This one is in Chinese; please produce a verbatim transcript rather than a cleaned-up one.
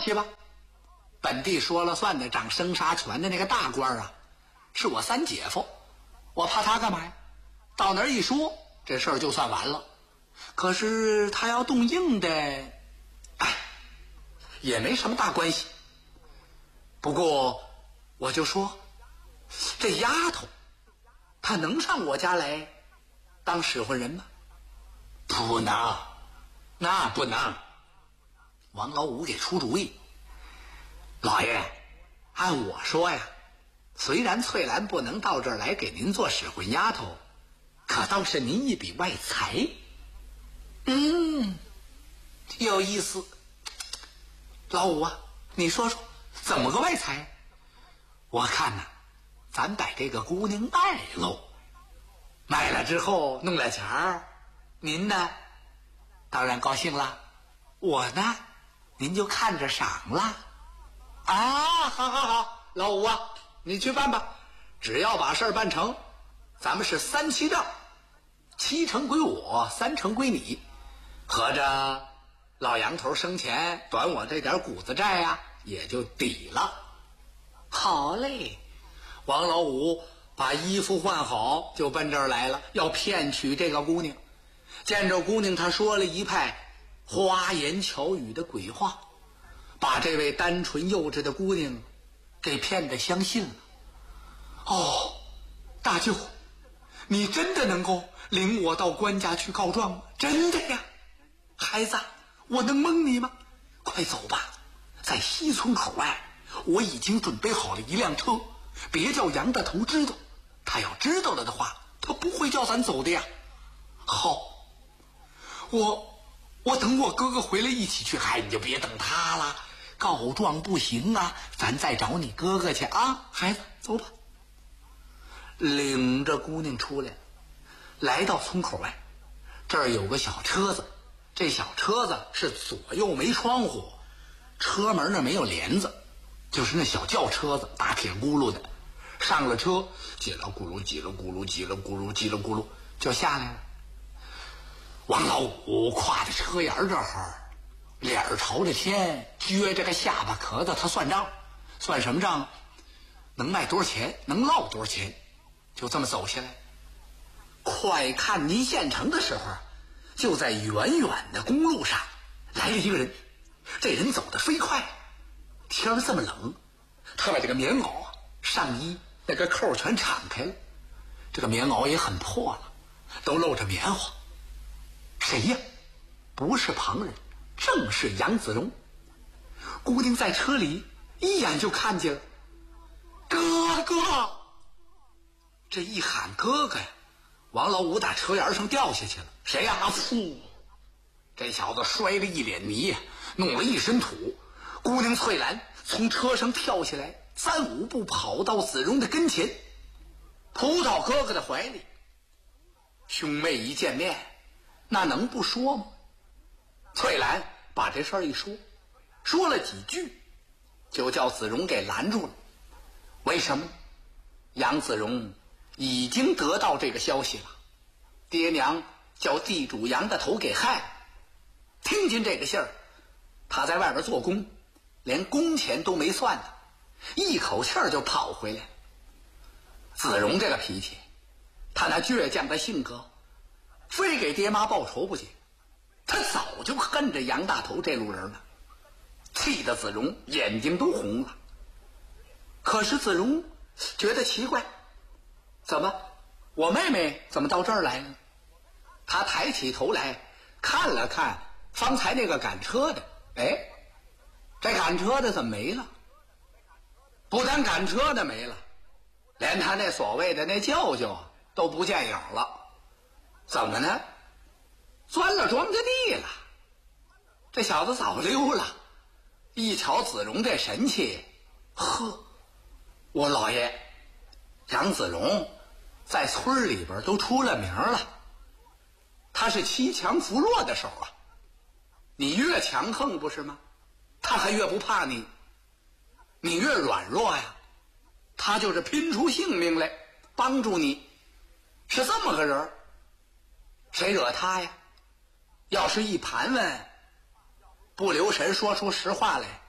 去吧。本地说了算的掌生杀权的那个大官啊，是我三姐夫，我怕他干嘛呀？到那儿一说，这事儿就算完了。可是他要动硬的，哎，也没什么大关系。不过我就说，这丫头她能上我家来当使唤人吗？不能，那不能。王老五给出主意，老爷，按我说呀，虽然翠兰不能到这儿来给您做使唤丫头，可倒是您一笔外财。嗯，有意思。老五啊，你说说怎么个外财？我看呐、啊，咱把这个姑娘卖喽，卖了之后弄了钱儿，您呢当然高兴了，我呢您就看着赏了。啊，好好好，老五啊，你去办吧，只要把事儿办成，咱们是三七账，七成归我，三成归你，合着老杨头生前短我这点谷子债呀、啊，也就抵了。好嘞，王老五把衣服换好就奔这儿来了，要骗取这个姑娘。见着姑娘，他说了一派花言巧语的鬼话，把这位单纯幼稚的姑娘给骗得相信了。哦，大舅，你真的能够领我到官家去告状吗？真的呀。孩子，我能蒙你吗？快走吧，在西村口外我已经准备好了一辆车，别叫杨大头知道，他要知道了的话，他不会叫咱走的呀。好，我我等我哥哥回来一起去。嗨，你就别等他了，告状不行啊，咱再找你哥哥去啊。孩子，走吧。领着姑娘出来，来到村口外，这儿有个小车子，这小车子是左右没窗户，车门那没有帘子，就是那小轿车子，大铁轱辘的。上了车，叽了咕噜，叽了咕噜，叽了咕噜，叽了咕噜，就下来了。王老五跨在车沿这儿，脸儿朝着天，撅着个下巴壳子，他算账。算什么账？能卖多少钱，能落多少钱，就这么走下来。快看临县城的时候，就在远远的公路上来了一个人。这人走得飞快，天这么冷，他把这个棉袄啊上衣那个扣全敞开了，这个棉袄也很破了，都露着棉花。谁呀？不是旁人，正是杨子荣。姑娘在车里一眼就看见了，哥哥！这一喊哥哥呀，王老五打车沿上掉下去了。谁呀？噗！这小子摔了一脸泥，弄了一身土。姑娘翠兰从车上跳下来，三五步跑到子荣的跟前，扑到哥哥的怀里。兄妹一见面，那能不说吗？翠兰把这事儿一说，说了几句，就叫子荣给拦住了。为什么？杨子荣已经得到这个消息了，爹娘叫地主杨大头给害了。听见这个信儿，他在外边做工，连工钱都没算呢，一口气儿就跑回来。子荣这个脾气，他那倔强的性格，非给爹妈报仇不行。他早就恨着杨大头这路人了，气得子荣眼睛都红了。可是子荣觉得奇怪，怎么我妹妹怎么到这儿来了？他抬起头来看了看方才那个赶车的，哎，这赶车的怎么没了？不但赶车的没了，连他那所谓的那舅舅都不见影了。怎么呢？钻了庄稼地了。这小子早溜了。一瞧子荣这神气，呵，我老爷杨子荣在村里边都出了名了，他是欺强扶弱的手啊。你越强横不是吗？他还越不怕你。你越软弱呀，他就是拼出性命来帮助你，是这么个人。谁惹他呀？要是一盘问，不留神说出实话来，